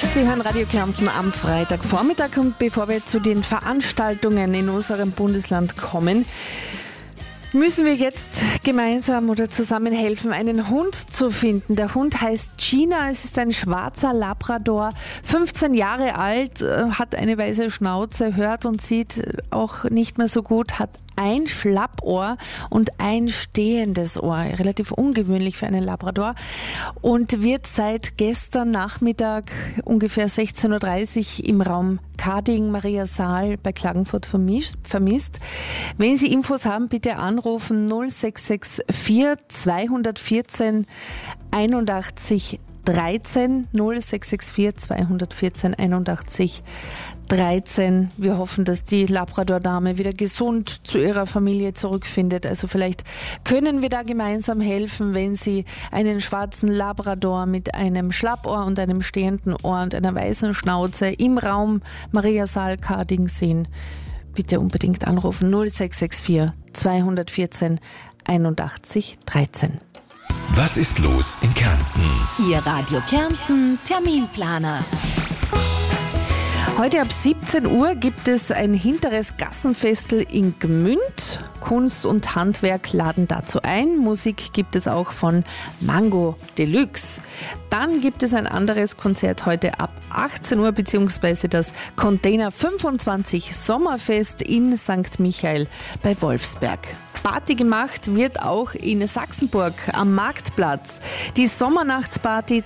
Sie hören Radio Kärnten am Freitagvormittag und bevor wir zu den Veranstaltungen in unserem Bundesland kommen, müssen wir jetzt gemeinsam oder zusammen helfen, einen Hund zu finden. Der Hund heißt Gina, es ist ein schwarzer Labrador, 15 Jahre alt, hat eine weiße Schnauze, hört und sieht auch nicht mehr so gut, hat ein Schlappohr und ein stehendes Ohr, relativ ungewöhnlich für einen Labrador, und wird seit gestern Nachmittag ungefähr 16.30 Uhr im Raum Kading, Mariasaal bei Klagenfurt vermisst. Wenn Sie Infos haben, bitte anrufen 0664 214 81 13 0664 214 81 13. Wir hoffen, dass die Labrador-Dame wieder gesund zu ihrer Familie zurückfindet. Also vielleicht können wir da gemeinsam helfen, wenn Sie einen schwarzen Labrador mit einem Schlappohr und einem stehenden Ohr und einer weißen Schnauze im Raum Mariasaal-Kading sehen. Bitte unbedingt anrufen 0664 214 81 13. Was ist los in Kärnten? Ihr Radio Kärnten Terminplaner. Heute ab 17 Uhr gibt es ein hinteres Gassenfestel in Gmünd. Kunst und Handwerk laden dazu ein. Musik gibt es auch von Mango Deluxe. Dann gibt es ein anderes Konzert heute ab 18 Uhr bzw. das Container 25 Sommerfest in St. Michael bei Wolfsberg. Party gemacht wird auch in Sachsenburg am Marktplatz. Die Sommernachtsparty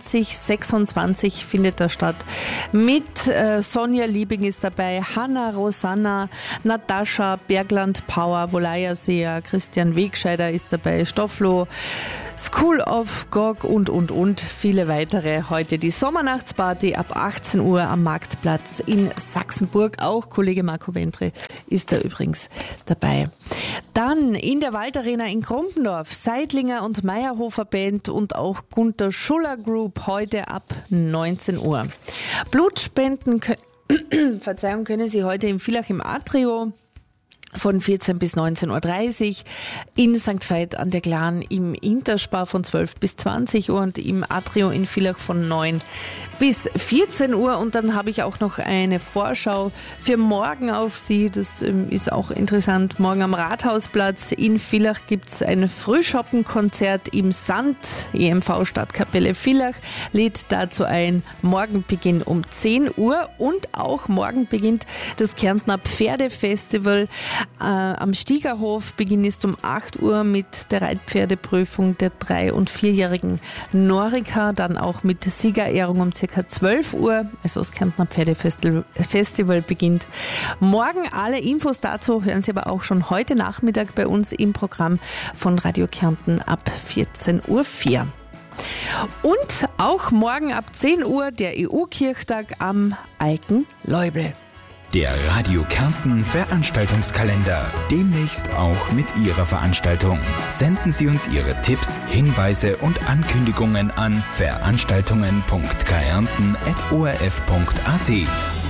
2026 findet da statt. Mit Sonja Liebing ist dabei, Hanna, Rosanna, Natascha, Bergland Power, Volaya Seher, Christian Wegscheider ist dabei, Stofflo, School of Gog und viele weitere. Heute die Sommernachtsparty ab 18 Uhr am Marktplatz in Sachsenburg. Auch Kollege Marco Ventre ist da übrigens dabei. Dann in der Waldarena in Krumpendorf, Seidlinger und Meyerhofer Band und auch Gunter Schuller Group heute ab 19 Uhr. Blutspenden können Sie heute in Villach im Atrio von 14 bis 19.30 Uhr, in St. Veit an der Glan im Interspar von 12 bis 20 Uhr und im Atrio in Villach von 9 bis 14 Uhr. Und dann habe ich auch noch eine Vorschau für morgen auf Sie. Das ist auch interessant. Morgen am Rathausplatz in Villach gibt es ein Frühschoppenkonzert im Sand. EMV Stadtkapelle Villach lädt dazu ein. Morgen beginnt um 10 Uhr und auch morgen beginnt das Kärntner Pferdefestival. Am Stiegerhof. Beginn ist um 8 Uhr mit der Reitpferdeprüfung der 3- und 4-jährigen Norika, dann auch mit Siegerehrung um ca. 12 Uhr. Also das Kärntner Pferdefestival beginnt morgen. Alle Infos dazu hören Sie aber auch schon heute Nachmittag bei uns im Programm von Radio Kärnten ab 14.04 Uhr. Und auch morgen ab 10 Uhr der EU-Kirchtag am Alten Leubel. Der Radio Kärnten Veranstaltungskalender. Demnächst auch mit Ihrer Veranstaltung. Senden Sie uns Ihre Tipps, Hinweise und Ankündigungen an veranstaltungen.kärnten@orf.at.